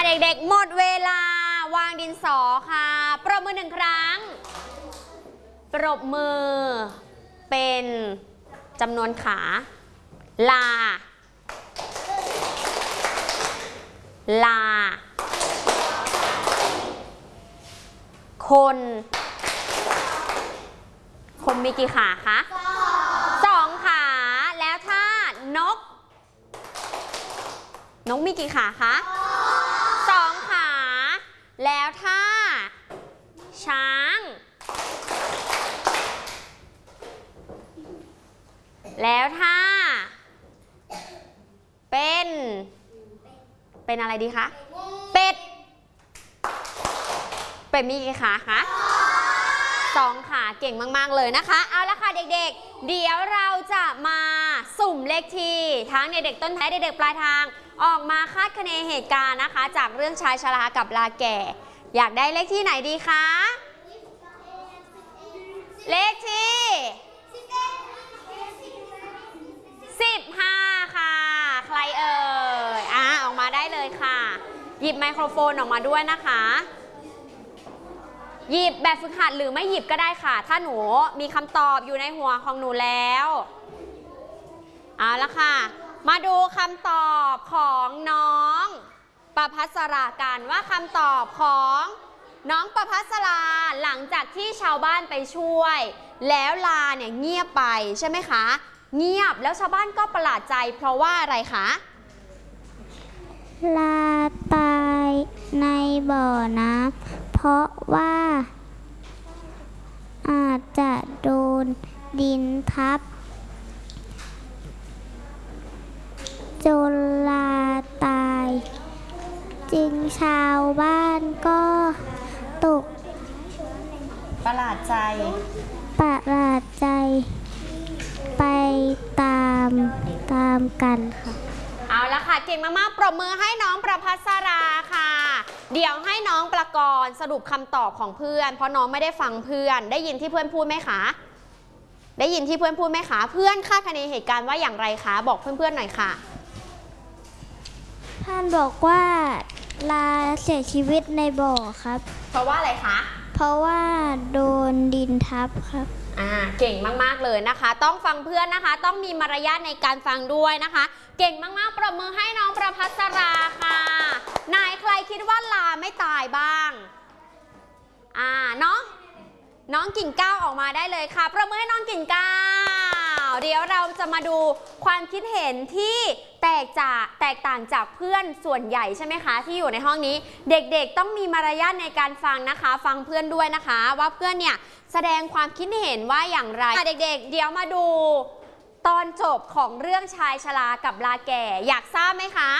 เด็กๆหมดเวลาวางดินสอค่ะปรบมือ1 ครั้งปรบมือเป็นจำนวนขาลาคนมีกี่ขาคะ2 ขาแล้วถ้านกมีกี่ขาคะ2 ขาแล้วถ้าช้างแล้วถ้าเป็นอะไรดีคะเป็ดมีกี่ขาคะ2 ขาเก่งมากๆเลยนะคะเอาละค่ะเด็กๆเดี๋ยวเราจะมาสุ่มเลขที่ทั้งเด็กๆต้นท้ายเด็กๆปลายทางออกมาคาดคะเนเหตุการณ์นะคะจากเรื่องชายชรากับลาแก่อยากได้เลขที่ไหนดีคะเลขที่15ค่ะใครเอ่ยออกมาได้เลยค่ะหยิบไมโครโฟนออกมาด้วยนะคะหยิบแบบฝึกหัดหรือไม่หยิบก็ได้ค่ะถ้าหนูมีคำตอบอยู่ในหัวของหนูแล้วเอาละค่ะมาดูคำตอบของน้องประภัสรากันว่าคำตอบของน้องประภัสราหลังจากที่ชาวบ้านไปช่วยแล้วลาเนี่ยเงียบไปใช่ไหมคะเงียบแล้วชาวบ้านก็ประหลาดใจเพราะว่าอะไรคะลาตายในบ่อน้ำเพราะว่าอาจจะโดนดินทับจนลาตายจึงชาวบ้านก็ตกประหลาดใจไปตามกันค่ะเอาละค่ะเก่งมากๆปรบมือให้น้องประภัสราค่ะเดี๋ยวให้น้องประกรณ์สรุปคำตอบของเพื่อนเพราะน้องไม่ได้ฟังเพื่อนได้ยินที่เพื่อนพูดไหมคะได้ยินที่เพื่อนพูดไหมคะเพื่อนคาดคะเนเหตุการณ์ว่าอย่างไรคะบอกเพื่อนๆหน่อยค่ะท่านบอกว่าลาเสียชีวิตในบ่อครับเพราะว่าอะไรคะเพราะว่าโดนดินทับครับเก่งมากๆเลยนะคะต้องฟังเพื่อนนะคะต้องมีมารยาทในการฟังด้วยนะคะเก่งมากๆปรบมือให้น้องประภัสราค่ะนายใครคิดว่าลาไม่ตายบ้างน้องกิ่งก้าวออกมาได้เลยค่ะปรบมือให้น้องกิ่งก้าวเดี๋ยวเราจะมาดูความคิดเห็นที่แตกต่างจากเพื่อนส่วนใหญ่ใช่ไหมคะที่อยู่ในห้องนี้เด็กๆต้องมีมารยาทในการฟังนะคะฟังเพื่อนด้วยนะคะว่าเพื่อนเนี่ยแสดงความคิดเห็นว่าอย่างไรเด็กๆเดี๋ยวมาดูตอนจบของเรื่องชายชรากับลาแก่อยากทราบไหมคะ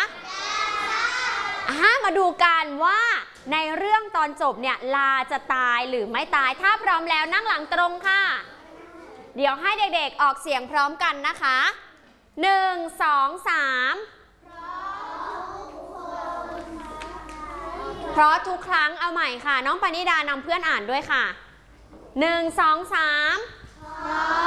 มาดูกันว่าในเรื่องตอนจบเนี่ยลาจะตายหรือไม่ตายถ้าพร้อมแล้วนั่งหลังตรงค่ะเดี๋ยวให้เด็กๆออกเสียงพร้อมกันนะคะ1 2 3เพราะทุกครั้งเอาใหม่ค่ะน้องปณิดานำเพื่อนอ่านด้วยค่ะ1 2 3